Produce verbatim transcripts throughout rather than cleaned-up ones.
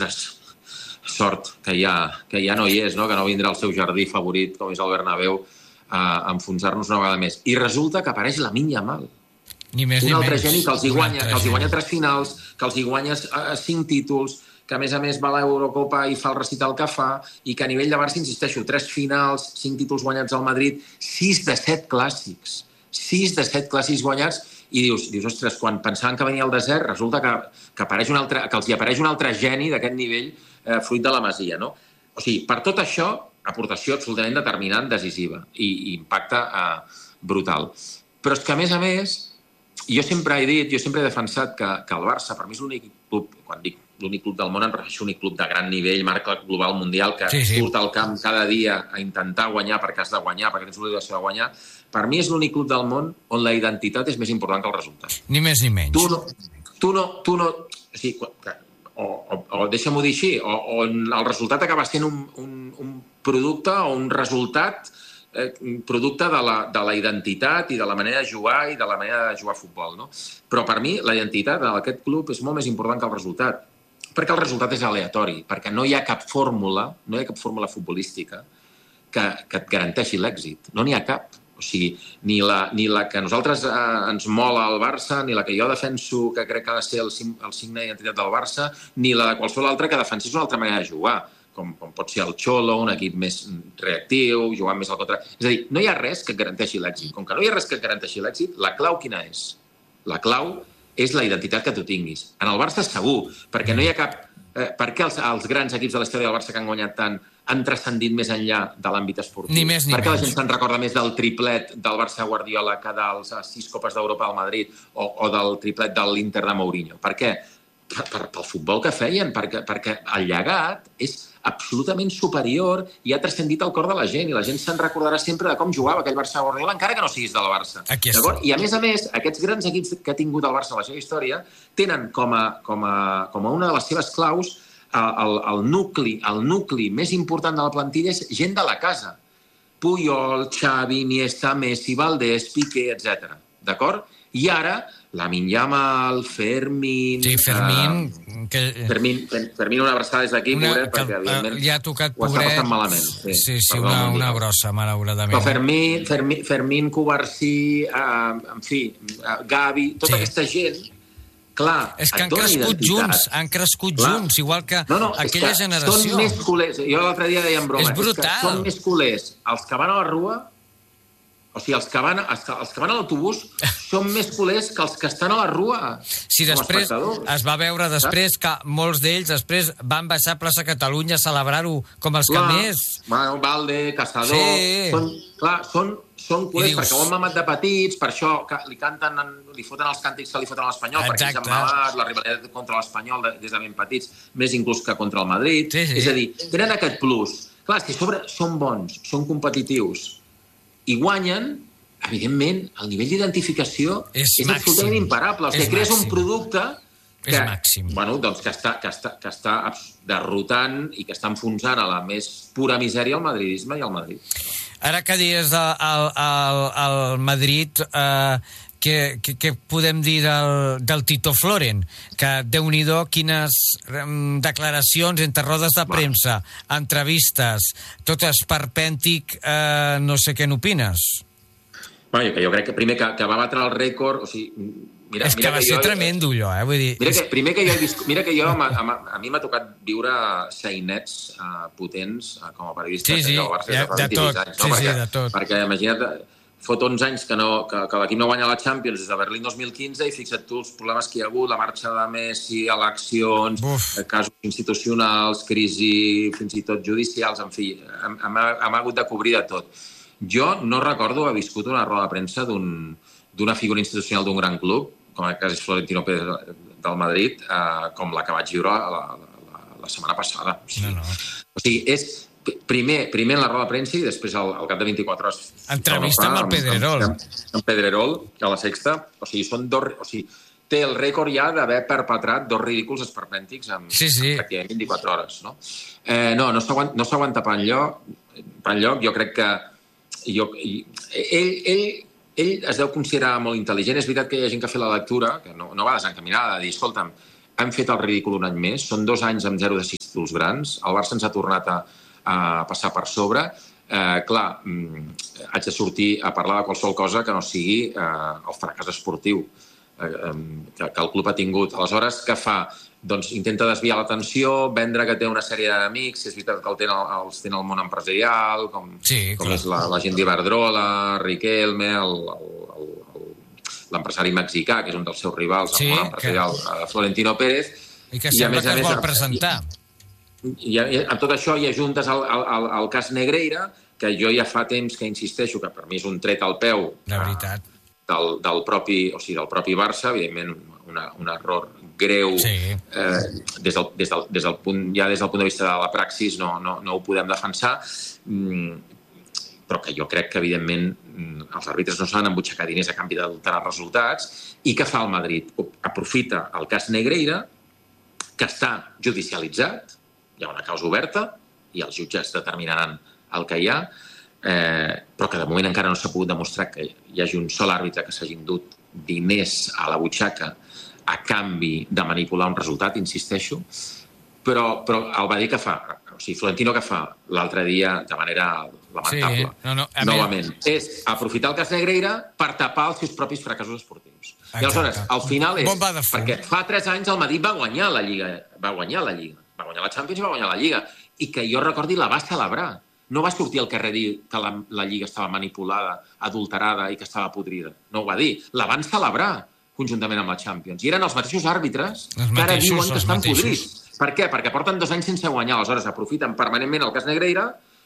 ostres, sort, que ja, que ja no hi és, no? Que no vindrà al seu jardí favorit, com és el Bernabéu, a enfonsar-nos una vegada més. I resulta que apareix Lamine Yamal. Ni més un ni altre menys. geni que els hi guanya, que els hi guanya tres finals, que els hi guanya uh, cinc títols, que a més a més va a l'Eurocopa i fa el recital que fa, i que a nivell de Barça, insisteixo, tres finals, cinc títols guanyats al Madrid, sis de set clàssics. sis de set clàssics guanyats, i dius, dius ostres, quan pensaven que venia el desert, resulta que, que, apareix un altre, que els hi apareix un altre geni d'aquest nivell eh, fruit de la Masia, no? O sigui, per tot això, aportació absolutament determinant, decisiva, i, i impacte eh, brutal. Però és que, a més a més, jo sempre he dit, jo sempre he defensat que, que el Barça, per mi és l'únic club, quan dic l'únic club del món, em refereixo a l'únic club de gran nivell, marca global mundial, que sí, sí. surt al camp cada dia a intentar guanyar perquè has de guanyar, perquè tens l'obligació de guanyar. Per mi és l'únic club del món on la identitat és més important que el resultat. Ni més ni menys. Tu no... Tu no, tu no o sigui, o, o, o deixa'm-ho dir així, o, o el resultat acaba sent un, un, un producte o un resultat eh, producte de la, de la identitat i de la manera de jugar i de la manera de jugar a futbol, no? Però per mi la identitat d'aquest club és molt més important que el resultat, perquè el resultat és aleatori, perquè no hi ha cap fórmula, no hi ha cap fórmula futbolística que, que et garanteixi l'èxit. No n'hi ha cap. O sigui, ni la, ni la que nosaltres eh, ens mola al Barça, ni la que jo defenso que crec que ha de ser el, el signe d'identitat del Barça, ni la de qualsevol altra que defensés una altra manera de jugar, com, com pot ser el Xolo, un equip més reactiu, jugant més al contra... És a dir, no hi ha res que garanteixi l'èxit. Com que no hi ha res que garanteixi l'èxit, la clau quina és? La clau és la identitat que tu tinguis. En el Barça segur, perquè no hi ha cap... Eh, per què els, els grans equips de la història del Barça que han guanyat tant han transcendit més enllà de l'àmbit esportiu? Ni més ni per què menys. la gent se'n recorda més del triplet del Barça Guardiola que dels sis Copes d'Europa al Madrid o, o del triplet de l'Inter de Mourinho? Per què? Per, per, pel futbol que feien, perquè, perquè el llegat és absolutament superior i ha transcendit el cor de la gent, i la gent se'n recordarà sempre de com jugava aquell Barça Guardiola, encara que no siguis del Barça. I a més a més, aquests grans equips que ha tingut el Barça a la seva història tenen com a, com a, com a una de les seves claus el, el, nucli, el nucli més important de la plantilla és gent de la casa. Puyol, Xavi, Iniesta, Messi, Valdés, Piqué, etcètera. D'acord? I ara, Lamine Yamal, Fermín... Sí, Fermín... Uh, que... Fermín, Fermín una abraçada des d'aquí, pobret, perquè evidentment li ha tocat, ho està passant malament. Sí, sí, sí una, una grossa, malauradament. Però Fermín, Fermín, Fermín Cubarsí, uh, en fi, uh, Gavi, tota sí. aquesta gent... Clar, és que han crescut junts, han crescut Clar. junts, igual que no, no, aquella generació. Són més culers, jo l'altre dia deia en broma, és brutal. És que són més culers els que van a la rua, o sigui, els que van, els que, els que van a l'autobús són més culers que els que estan a la rua. Si després es va veure després que molts d'ells després van baixar a plaça Catalunya a celebrar-ho com els clar, que més. Bueno, Valde, Caçador... Sí. Són, clar, són, són culers dius... perquè ho han mamat de petits, per això li canten, li foten els càntics que li foten a l'Espanyol, perquè ells han mamat la rivalitat contra l'Espanyol des de ben petits, més inclús que contra el Madrid. Sí, sí. És a dir, tenen aquest plus. Clar, és que sobre són bons, són competitius, i guanyen, evidentment, el nivell d'identificació és, és absolutament imparable. O sigui, crees un producte que, és màxim. Bueno, doncs que, està, que, està, que està derrotant i que està enfonsant a la més pura misèria el madridisme i el Madrid. Ara que dius el, el, el Madrid... Eh, Què, què, què podem dir del, del Tito Floren? Que, Déu-n'hi-do, quines um, declaracions entre rodes de premsa, entrevistes, tot esperpèntic, eh, no sé què n'opines. Bueno, que jo crec que primer que, que va batre el rècord... O sigui, mira, és que mira va que ser jo, tremendo, allò, eh? Vull dir... Mira que, primer que jo he vist... Mira que jo, a, a, a mi m'ha tocat viure sainets uh, potents uh, com a periodista. Sí, sí, que Barça, ja, de tot. Anys, no? Sí, perquè, sí, de tot. Perquè, imagina't... Fot onze anys que, no, que, que l'equip no guanya la Champions des de Berlín dos mil quinze i fixa't tu els problemes que hi ha hagut, la marxa de Messi, eleccions, Uf. casos institucionals, crisi, fins i tot judicials, en fi, hem, hem, hem hagut de cobrir de tot. Jo no recordo haver viscut una roda de premsa d'un, d'una figura institucional d'un gran club, com el cas és Florentino Pérez del Madrid, eh, com la que vaig viure la, la, la, la setmana passada. O sigui, no, no. O sigui és... Primer, primer en la roda de premsa i després al, al cap de vint-i-quatre hores... Entrevista amb el Pedrerol. Amb, amb, amb Pedrerol, a la Sexta. O sigui, són dos... O sigui, té el rècord ja d'haver perpetrat dos ridículs esperpèntics en, sí, sí. en pràcticament vint-i-quatre hores. No, eh, no, no s'aguanta, no s'aguanta per enlloc. Per enlloc, jo crec que... Jo, ell, ell, ell es deu considerar molt intel·ligent. És veritat que hi ha gent que ha fet la lectura, que no, no va desencaminada, de dir, escolta'm, han fet el ridícul un any més, són dos anys amb zero de sis títols grans, el Barça ens ha tornat a, a passar per sobre. Eh, clar, mm, haig de sortir a parlar de qualsevol cosa que no sigui eh, el fracàs esportiu eh, eh, que, que el club ha tingut. Aleshores, què fa? Doncs intenta desviar l'atenció, vendre que té una sèrie d'amics, és veritat que el tenen, els té el món empresarial, com, sí, com és la, la gent d'Iberdrola, Riquelme, el, el, el, l'empresari mexicà, que és un dels seus rivals, sí, el món empresarial, que... Florentino Pérez. I que sembla I que es vol presentar. I, i, i amb tot això hi ajuntes el, el, el cas Negreira, que jo ja fa temps que insisteixo que per mi és un tret al peu la veritat. Del, del, propi, o sigui, del propi Barça, evidentment una, un error greu sí. eh, des, del, des, del, des del punt, ja des del punt de vista de la praxis no, no, no ho podem defensar, mm, però que jo crec que evidentment els àrbitres no s'han embutxacat diners a canvi d'adulterar resultats. I què fa el Madrid? Aprofita el cas Negreira, que està judicialitzat, hi ha una causa oberta i els jutges determinaran el que hi ha, eh, però que de moment encara no s'ha pogut demostrar que hi hagi un sol àrbitre que s'hagi endut diners a la butxaca a canvi de manipular un resultat, insisteixo, però, però el va dir que fa, o sigui, Florentino que fa l'altre dia de manera lamentable, sí, no, no, novament, mi... és aprofitar el cas Negreira per tapar els seus propis fracassos esportius. Exacte. I aleshores, al final és, perquè fa tres anys el Madrid va guanyar la Lliga, va guanyar la Lliga, va guanyar la Champions i va guanyar la Lliga, i que jo recordi la va celebrar. No va sortir al carrer dir que la, la Lliga estava manipulada, adulterada i que estava podrida. No ho va dir. La van celebrar conjuntament amb la Champions. I eren els mateixos àrbitres els que ara diuen que estan podrits. Per què? Perquè porten dos anys sense guanyar. Aleshores, aprofiten permanentment el cas Negreira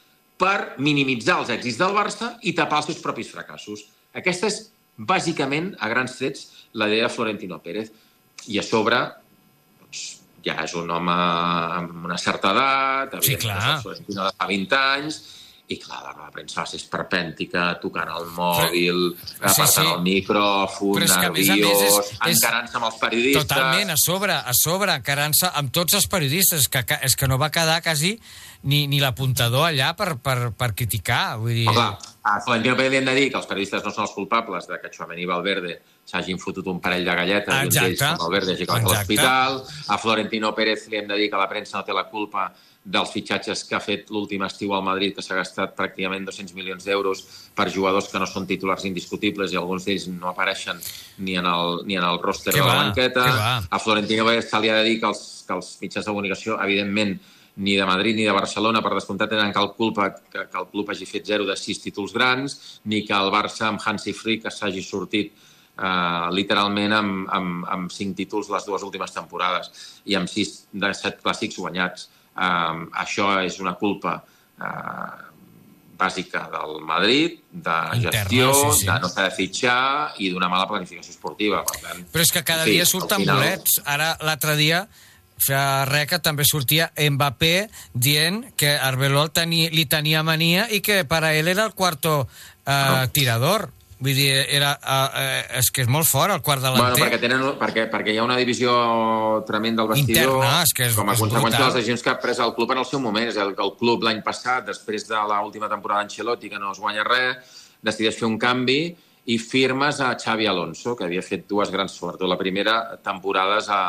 per minimitzar els èxits del Barça i tapar els seus propis fracassos. Aquesta és, bàsicament, a grans trets, la idea de Florentino Pérez. I a sobre, doncs, ja és un home amb una certa edat, sí, clar. Florentino de fa vint anys, i clar, la premsa va ser esperpèntica, tocant el mòbil, sí, apartant sí. el micròfon, nerviós, és, és... encarant-se amb els periodistes... Totalment, a sobre, a sobre, encarant-se amb tots els periodistes, que, que, és que no va quedar quasi ni, ni l'apuntador allà per, per, per criticar, vull dir... Oh, clar, a Florentino Pérez li hem de dir que els periodistes no són els culpables de que Tchouaméni i Valverde s'hagin fotut un parell de galletes i uns d'ells com Valverde hagi acabat a l'hospital. A Florentino Pérez li hem de dir que la premsa no té la culpa dels fitxatges que ha fet l'últim estiu al Madrid, que s'ha gastat pràcticament dos-cents milions d'euros per jugadors que no són titulars indiscutibles i alguns d'ells no apareixen ni en el, ni en el ròster de la banqueta. A Florentino Pérez se li ha de dir que els, que els mitjans de comunicació, evidentment, ni de Madrid ni de Barcelona, per descomptat, tenen cap culpa que, que el club hagi fet zero de sis títols grans, ni que el Barça amb Hansi Flick s'hagi sortit uh, literalment amb, amb, amb cinc títols les dues últimes temporades i amb sis de set clàssics guanyats. Uh, això és una culpa uh, bàsica del Madrid, de gestió, interna, sí, sí. de no saber fitxar i d'una mala planificació esportiva. Per tant, però és que cada sí, dia surten final... bolets. Ara, l'altre dia, fa res que també sortia Mbappé dient que Arbeloa teni, li tenia mania i que per a ell era el quarto uh, no. tirador. Vull dir, era, uh, és que és molt fort el quart delanter. Bueno, perquè, tenen, perquè, perquè hi ha una divisió tremenda al vestidor. Interna, és que és, com a conseqüència de les decisions que ha pres el club en el seu moment. És el, el club l'any passat, després de l'última temporada d'Ancelotti, que no es guanya res, decideix fer un canvi i firmes a Xavi Alonso, que havia fet dues grans, sobretot la primera, temporades a,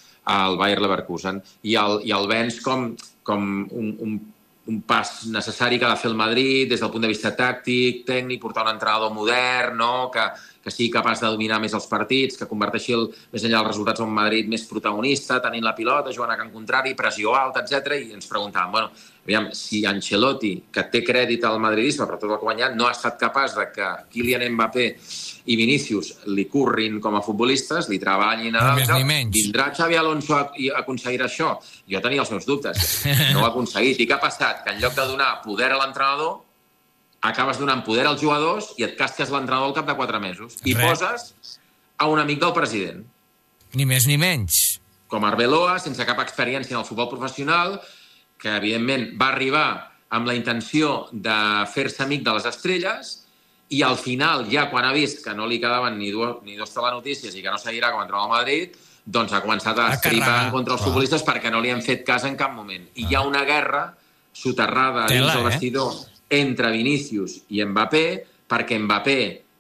al Bayer Leverkusen. I el, i el vens com, com un, un un pas necessari que ha de fer el Madrid des del punt de vista tàctic, tècnic, portar un entrenador modern, no? que, que sigui capaç de dominar més els partits, que converteixi el, més enllà dels resultats un Madrid més protagonista, tenint la pilota, jugant a camp contrari, pressió alta, etcètera. I ens preguntàvem, bueno, aviam, si Ancelotti, que té crèdit al madridisme, però tot el que ha guanyat, no ha estat capaç de que Kylian Mbappé i Vinícius li currin com a futbolistes, li treballin a l'altre, vindrà Xavi Alonso a, a aconseguir això? Jo tenia els meus dubtes, no ho ha aconseguit. I què ha passat? Que en lloc de donar poder a l'entrenador, acabes donant poder als jugadors i et casques l'entrenador al cap de quatre mesos. I Res. poses a un amic del president. Ni més ni menys. Com Arbeloa, sense cap experiència en el futbol professional, que evidentment va arribar amb la intenció de fer-se amic de les estrelles, i al final, ja quan ha vist que no li quedaven ni, dues, ni dos telenotícies i que no seguirà com a entrenador al Madrid, doncs ha començat a estripar en contra els futbolistes perquè no li han fet cas en cap moment. I hi ha una guerra soterrada dins del vestidor eh? entre Vinícius i Mbappé, perquè Mbappé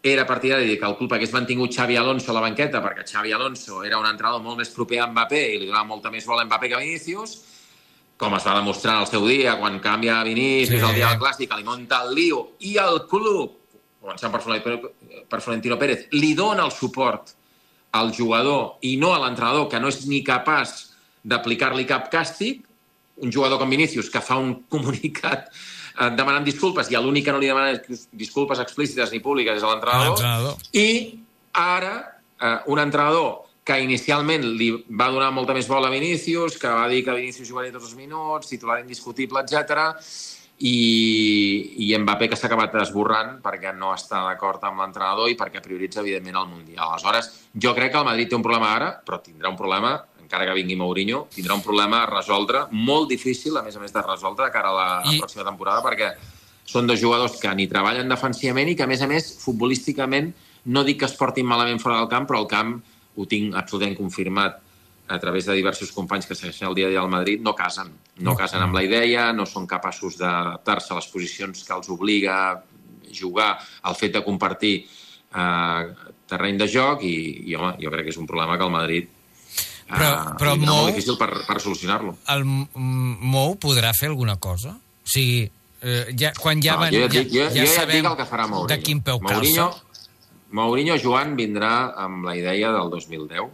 era partidari de que el club hagués mantingut Xavi Alonso a la banqueta, perquè Xavi Alonso era un entrenador molt més proper a Mbappé i li donava molta més bola a Mbappé que a Vinícius, com es va demostrar al seu dia, quan canvia Vinícius, sí. El dia del Clàssic, li munta el lío, i el club, començant per Florentino Pérez, li dona el suport al jugador i no a l'entrenador, que no és ni capaç d'aplicar-li cap càstig, un jugador com Vinícius, que fa un comunicat demanant disculpes, i l'únic que no li demana disculpes explícites ni públiques és l'entrenador, i ara eh, un entrenador que inicialment li va donar molta més bola a Vinícius, que va dir que Vinícius jugaria tots els minuts, titular indiscutible, etcètera, i, i Mbappé que s'ha acabat esborrant perquè no està d'acord amb l'entrenador i perquè prioritza, evidentment, el Mundial. Aleshores, jo crec que el Madrid té un problema ara, però tindrà un problema encara que vingui Mourinho, tindrà un problema a resoldre, molt difícil, a més a més de resoldre de cara a la I... pròxima temporada, perquè són dos jugadors que ni treballen defensivament i que, a més a més, futbolísticament, no dic que es portin malament fora del camp, però el camp, ho tinc absolutament confirmat a través de diversos companys que segueixen el dia a dia al Madrid, no casen. No casen amb la idea, no són capaços d'adaptar-se a les posicions que els obliga a jugar, al fet de compartir eh, terreny de joc, i, i home, jo crec que és un problema que el Madrid Però, però és Mou, molt difícil per, per solucionar-lo. El Mou podrà fer alguna cosa? O sigui, eh, ja, quan ja, no, van, jo ja, dic, jo, ja, ja jo sabem ja el que farà Mourinho. De quin peu Mourinho, calça. Mourinho, Joan, vindrà amb la idea del dos mil deu,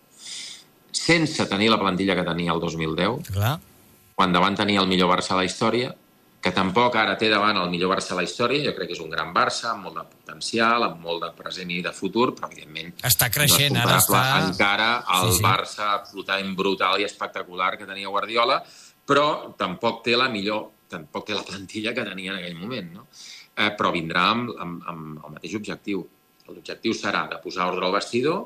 sense tenir la plantilla que tenia el dos mil deu, Clar. quan davant tenia el millor Barça de la història, que tampoc ara té davant el millor Barça de la història, jo crec que és un gran Barça, amb molt de potencial, amb molt de present i de futur, però evidentment està creixent, no és ara està... encara el sí, sí. Barça absolutament brutal i espectacular que tenia Guardiola, però tampoc té la millor, tampoc té la plantilla que tenia en aquell moment, no? Eh, però vindrà amb, amb, amb el mateix objectiu. L'objectiu serà de posar ordre al vestidor,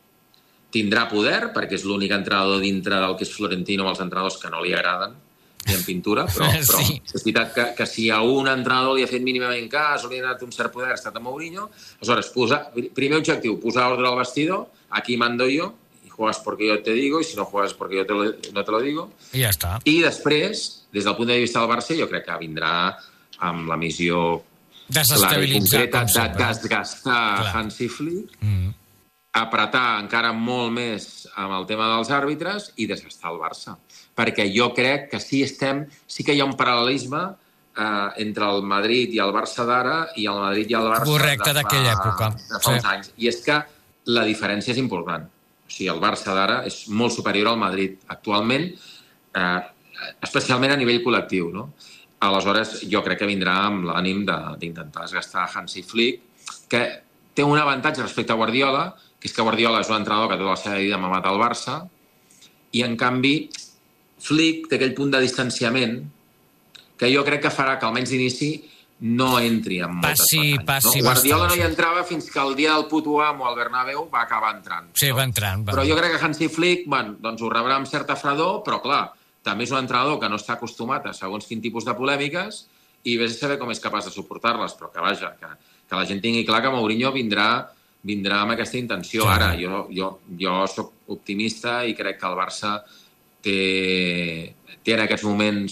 tindrà poder, perquè és l'únic entrenador dintre del que és Florentino amb els entrenadors que no li agraden, ni en pintura, però, però sí. és veritat que, que si a un entrenador li ha fet mínimament cas o li ha donat un cert poder, ha estat a Mourinho, aleshores, posa, primer objectiu, posar ordre al vestidor, aquí mando yo, y juegas porque yo te digo, y si no juegas porque yo te lo, no te lo digo. I ja està. I després, des del punt de vista del Barça, jo crec que vindrà amb la missió clara i concreta de desgastar Clar. Hansi Flick, mm. apretar encara molt més amb el tema dels àrbitres i desgastar el Barça. Perquè jo crec que sí, estem, sí que hi ha un paral·lelisme eh, entre el Madrid i el Barça d'ara i el Madrid i el Barça Correcte, d'aquella època. de fa uns sí. anys. I és que la diferència és important. O sigui, el Barça d'ara és molt superior al Madrid actualment, eh, especialment a nivell col·lectiu, no? Aleshores, jo crec que vindrà amb l'ànim d'intentar desgastar Hansi Flick, que té un avantatge respecte a Guardiola, que és que Guardiola és un entrenador que tota la seva vida m'ha matat el Barça, i en canvi Flick té aquell punt de distanciament que jo crec que farà que almenys d'inici no entri en moltes passi, batalles. passi No? Guardiola bastant, no hi entrava fins que el dia del puto amo al Bernabéu va acabar entrant. Sí, no? va entrant. Va. Però jo crec que Hansi Flick bueno, doncs ho rebrà amb certa fredor, però clar, també és un entrenador que no està acostumat a segons quin tipus de polèmiques i vés a saber com és capaç de suportar-les, però que vaja, que, que la gent tingui clar que Mourinho vindrà vindrà amb aquesta intenció. Sí. Ara, jo, jo, jo soc optimista i crec que el Barça té, té en aquests moments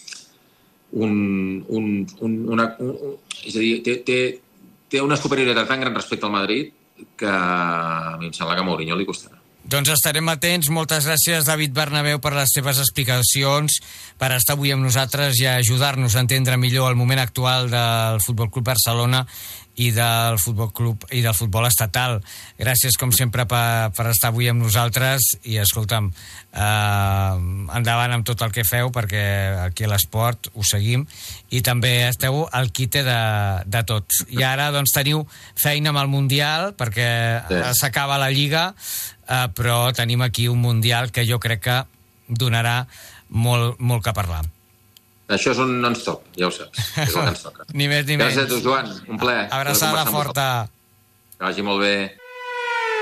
un, un, un, una, un, és a dir, té, té, té una superioritat tan gran respecte al Madrid que a mi em sembla que a Mourinho li costarà. Doncs estarem atents. Moltes gràcies, David Bernabéu, per les teves explicacions, per estar avui amb nosaltres i ajudar-nos a entendre millor el moment actual del Futbol Club Barcelona i del Futbol Club i del futbol estatal. Gràcies, com sempre, per, per estar avui amb nosaltres i, escolta'm, eh, endavant amb tot el que feu, perquè aquí a l'esport ho seguim i també esteu al quite de, de tot. I ara, doncs, teniu feina amb el Mundial, perquè sí. s'acaba la Lliga, eh, però tenim aquí un Mundial que jo crec que donarà molt, molt que parlar. Això és un non-stop, ja ho saps. És el que ens toca. Ni més ni menys. Gràcies a tu, Joan. Un plaer. Abraçada forta. Que vagi molt bé.